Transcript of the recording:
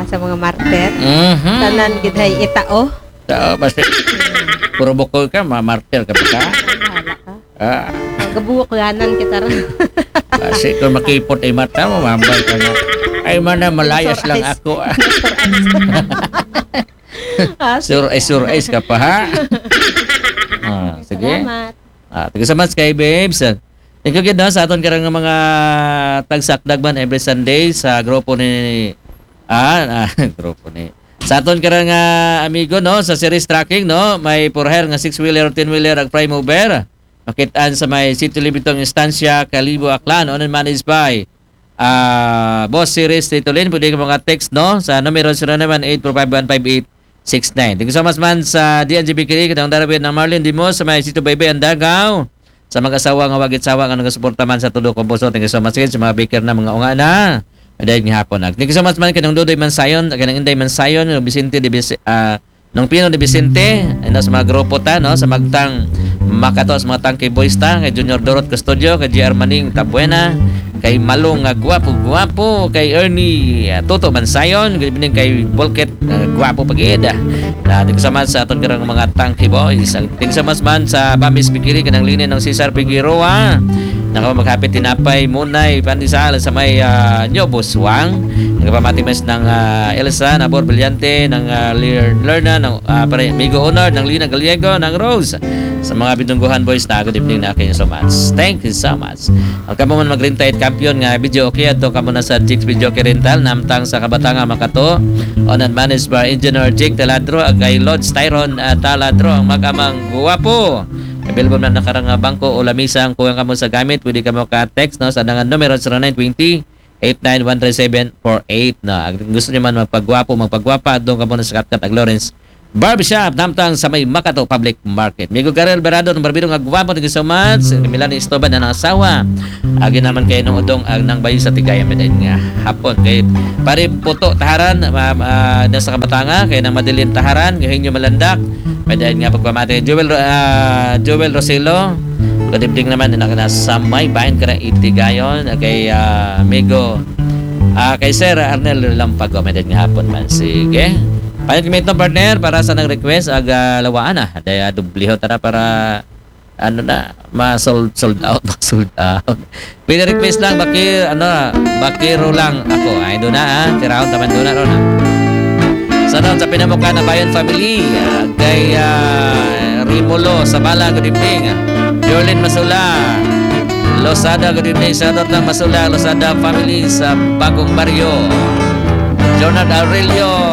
sa mga martir. Mhm. Tanan gid hay itao. Basta puro bukol ka, martir ka pa ka. Hala ka. Ah, Gabuok ganan kita ra. kasi kung makipot ay mata mo, mambay ka na. Ay mana, malayas lang ako. Sur-ice ka pa ha. Sige. Salamat. Tiga sa mas kay babes. Thank you gid sa aton karang mga tagsakdagman every Sunday sa grupo ni grupo ni sa aton karang amigo no sa series tracking no may purher nga 6-wheeler 10-wheeler ag prime mover makitaan sa may City Libitong Instansya Kalibo Aklan on and managed by Boss Series Titulin pwede ka mga text no sa numero 0918451568. Thank you so much man sa DNGB Kili katong darabin ng Marlene Dimos sa may Sito Baybay Andagaw sa mag-asawa nga wagit-sawa nga nagasuporta man sa tulo komposo. Thank you so much sa mga baker na mga unga na dahil nga hapon. Thank you so much man kanang Dudoy Mansayon, kanang Inday Mansayon, Vicente de nung Pino de Vicente, sa mga grupo ta no sa magtang Makato sa mga tangkay boys ta, kay Junior Dorot Custodio, kay JR Maning Tabuena, kay Malong nga gwapo, kay Ernie Toto Mansayon, good evening kay Volket gwapo pag-ieda. Thank you so much sa aton karang mga tangkay boys. Thank you so much man sa Bamis Pikiri kanang linya ng Cesar Figueroa. Nakapaghapit tinapay munay pandisal sa may Nyoboswang. Nagpamati mas ng Elsa Nabor Brillante ng Lerna ng Migo Honor ng Lina Gallego ng Rose. Sa mga Bidungguhan boys na good evening na kayo so much. Thank you so much. Ang kamo man mag-rentite champion nga video okay ato kamo na sa Jigs Video Rental namtang sa Kabatangan Makato. On and managed by Engineer Jake Taladro kay Lodge Tyron Taladro ang magamang guwapo. Available na nakarang bangko o lamisang kung kamo sa gamit pwede kamo ka-text no sa dangan numero 0920-8913748 na gusto niyo man magpagwapa doon kamo na sa Katkat ag Lawrence Barbershop namtang sa may Makato Public Market. Migo Garel Berado ng barbero nga gwapo, thank you so much. Milani Estoban na ng asawa. Agi naman kayo nung udong ang nang bayo sa Tigaya medad nga hapon kay pare puto taharan nasa Kabatanga kay nang Madilin taharan ngayon nyo malandak medad nga pagpamati Joel Roselo. Good evening naman na sa may bayan ka na Itigayon kay Migo kay Sir Arnel Lampago medad nga hapon man. Sige. Palit kami itong partner para sa nag-request lawaan na. Daya dubliho tara para ano na sold out. Pwede request lang bakiro lang ako. Ay doon na tiraon taman doon na ron. Sana sa pinamukha na Bayan Family kay Rimolo Sabala good evening. Jolene Masula Losada good evening. Shoutout lang Masula Losada Family sa Bagong Barrio. Jonathan Aurelio